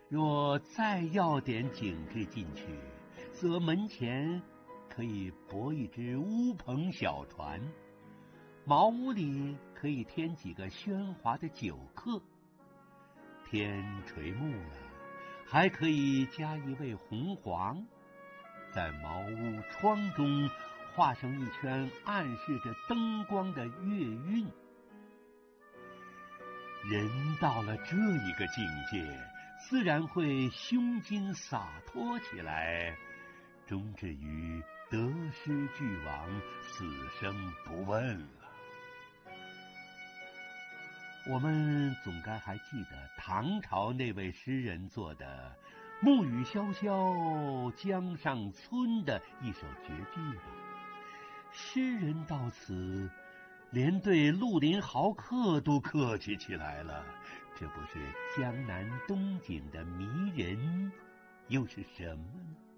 若再要点景致进去，则门前可以泊一只乌篷小船，茅屋里可以添几个喧哗的酒客。天垂暮了，还可以加一位红黄，在茅屋窗中画上一圈暗示着灯光的月晕。人到了这一个境界，自然会胸襟洒脱起来，终至于得失俱往，死生不问了。我们总该还记得唐朝那位诗人做的“暮雨潇潇江上春”的一首绝句吧。诗人到此连对绿林豪客都客气起来了，这不是江南冬景的迷人，又是什么呢？